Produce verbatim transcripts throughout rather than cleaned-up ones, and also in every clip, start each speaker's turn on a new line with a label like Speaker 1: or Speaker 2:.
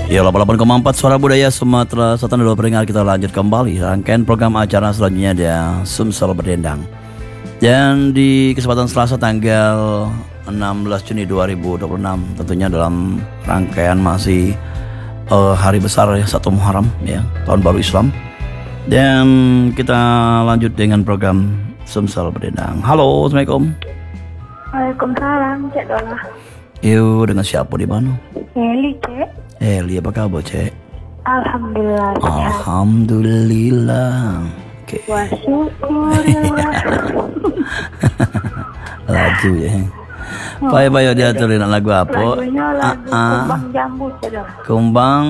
Speaker 1: Ya, delapan puluh delapan koma empat Suara Budaya Sumatera Selatan dulu peringat kita lanjut kembali rangkaian program acara selanjutnya ada Sumsel Berdendang. Dan di kesempatan Selasa tanggal enam belas Juni dua ribu dua puluh enam tentunya dalam rangkaian masih uh, hari besar ya, satu Muharram ya, tahun baru Islam. Dan kita lanjut dengan program Sumsel Berdendang. Halo, Assalamualaikum.
Speaker 2: Waalaikumsalam, Cek Dola.
Speaker 1: Yuk, dengan siapa di mana?
Speaker 2: Eli, Cek.
Speaker 1: Eli, apa kabar, Cek?
Speaker 2: Alhamdulillah. sehat.
Speaker 1: Alhamdulillah. Oke.
Speaker 2: Wah, syukurlah.
Speaker 1: Lagu ya. Payo-payo diaturin lagu apa?
Speaker 2: Lagunya lagu
Speaker 1: Ah, ah.
Speaker 2: Kumbang Jambu, Cek Dola.
Speaker 1: Kumbang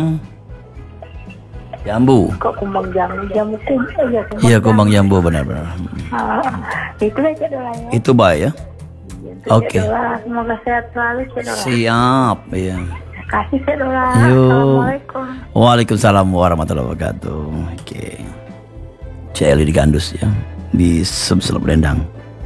Speaker 1: Jambu.
Speaker 2: Kok Kumbang Jambu? Jambu kumbang ya.
Speaker 1: Iya, kumbang jambu benar-benar.
Speaker 2: Ah, itu lah, Cek Dola ya.
Speaker 1: Itu baik ya.
Speaker 2: Itu,
Speaker 1: Oke.
Speaker 2: Cek Dola. Semoga sehat selalu, Cek Dola.
Speaker 1: Siap, iya.
Speaker 2: Kasih, Cek Dola.
Speaker 1: Yuk.
Speaker 2: Assalamualaikum.
Speaker 1: Waalaikumsalam warahmatullahi wabarakatuh. Oke. Celi di Gandus ya, di Sumsel Berdendang.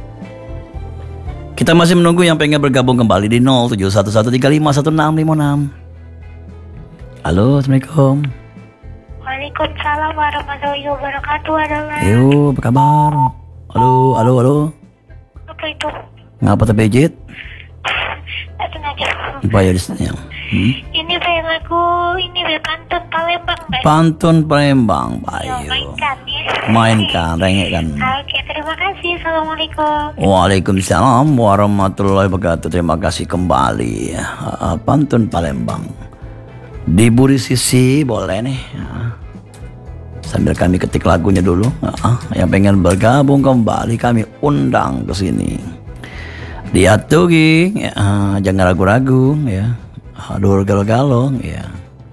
Speaker 1: Kita masih menunggu yang pengen bergabung kembali di nol tujuh satu satu tiga lima satu enam lima enam. Halo, Assalamualaikum.
Speaker 2: Waalaikumsalam warahmatullahi wabarakatuh. Adalah.
Speaker 1: Yo, apa kabar? Halo, halo, halo.
Speaker 2: Apa itu?
Speaker 1: Ngapa terpejit?
Speaker 2: Tak sengaja.
Speaker 1: Apa ya di sini? Hmm?
Speaker 2: Ini kayak lagu ini be pantun Palembang, Mbak.
Speaker 1: Pantun Palembang,
Speaker 2: Yo,
Speaker 1: ayo.
Speaker 2: mainkan ya.
Speaker 1: Mainkan, rengek kan.
Speaker 2: Oke, terima kasih. Assalamualaikum.
Speaker 1: Waalaikumsalam warahmatullahi wabarakatuh. Terima kasih kembali. Uh, Pantun Palembang. Di Buri Sisi boleh nih. Uh, sambil kami ketik lagunya dulu. Uh, yang pengen bergabung kembali kami undang ke sini. Diatugi, ya, uh, jangan ragu-ragu ya. Aduh galau-galau ya.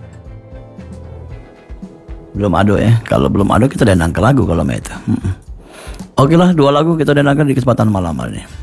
Speaker 1: Belum ada ya. Kalau belum ada kita denang ke lagu kalau itu. Hmm. Oke lah, dua lagu kita dengarkan di kesempatan malam hari ini.